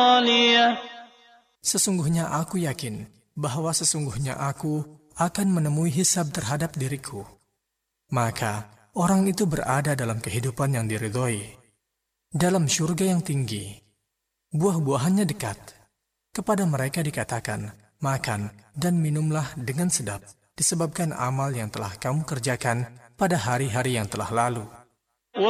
Sesungguhnya aku yakin bahwa sesungguhnya aku akan menemui hisab terhadap diriku. Maka orang itu berada dalam kehidupan yang diridhoi, dalam syurga yang tinggi. Buah-buahannya dekat. Kepada mereka dikatakan, makan dan minumlah dengan sedap, disebabkan amal yang telah kamu kerjakan pada hari-hari yang telah lalu.